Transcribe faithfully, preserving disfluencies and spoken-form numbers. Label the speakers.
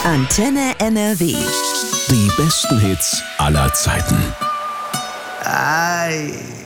Speaker 1: Antenne N R W.
Speaker 2: Die besten Hits aller Zeiten.
Speaker 3: Ay.